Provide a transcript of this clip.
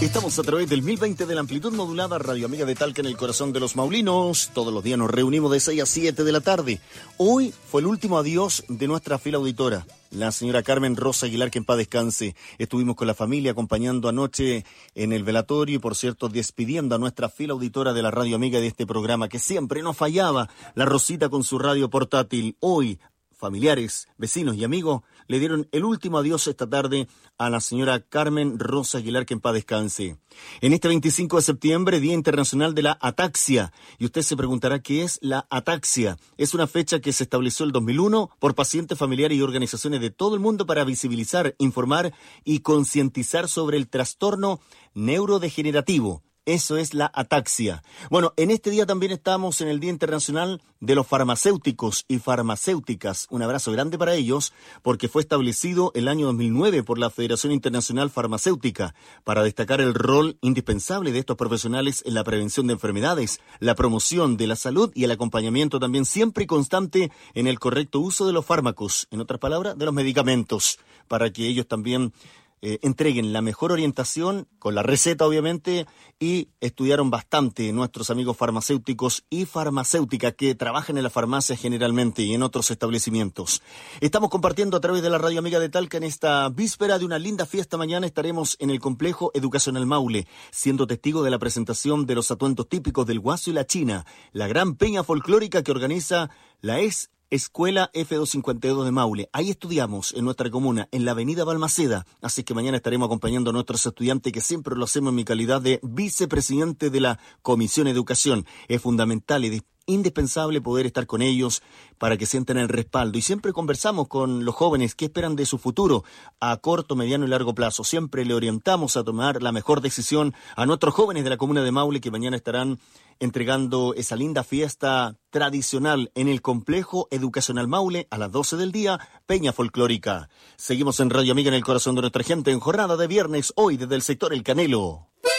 Estamos a través del 1020 de la amplitud modulada, Radio Amiga de Talca en el corazón de los maulinos. Todos los días nos reunimos de 6 a 7 de la tarde. Hoy fue el último adiós de nuestra fila auditora, la señora Carmen Rosa Aguilar, que en paz descanse. Estuvimos con la familia acompañando anoche en el velatorio y, por cierto, despidiendo a nuestra fila auditora de la Radio Amiga de este programa, que siempre nos fallaba, la Rosita con su radio portátil. Hoy, familiares, vecinos y amigos le dieron el último adiós esta tarde a la señora Carmen Rosa Aguilar, que en paz descanse. En este 25 de septiembre, Día Internacional de la Ataxia. Y usted se preguntará qué es la ataxia. Es una fecha que se estableció el 2001 por pacientes, familiares y organizaciones de todo el mundo para visibilizar, informar y concientizar sobre el trastorno neurodegenerativo. Eso es la ataxia. Bueno, en este día también estamos en el Día Internacional de los Farmacéuticos y Farmacéuticas. Un abrazo grande para ellos, porque fue establecido el año 2009 por la Federación Internacional Farmacéutica para destacar el rol indispensable de estos profesionales en la prevención de enfermedades, la promoción de la salud y el acompañamiento también siempre y constante en el correcto uso de los fármacos, en otras palabras, de los medicamentos, para que ellos también entreguen la mejor orientación, con la receta obviamente, y estudiaron bastante nuestros amigos farmacéuticos y farmacéuticas que trabajan en la farmacia generalmente y en otros establecimientos. Estamos compartiendo a través de la Radio Amiga de Talca en esta víspera de una linda fiesta. Mañana estaremos en el Complejo Educacional Maule, siendo testigo de la presentación de los atuendos típicos del Guaso y la China, la gran peña folclórica que organiza la Escuela F252 de Maule. Ahí estudiamos en nuestra comuna, en la avenida Balmaceda. Así que mañana estaremos acompañando a nuestros estudiantes, que siempre lo hacemos en mi calidad de vicepresidente de la Comisión de Educación. Es fundamental y indispensable poder estar con ellos para que sientan el respaldo. Y siempre conversamos con los jóvenes qué esperan de su futuro a corto, mediano y largo plazo. Siempre le orientamos a tomar la mejor decisión a nuestros jóvenes de la comuna de Maule, que mañana estarán entregando esa linda fiesta tradicional en el Complejo Educacional Maule a las 12 del día, Peña Folclórica. Seguimos en Radio Amiga en el corazón de nuestra gente en jornada de viernes, hoy desde el sector El Canelo.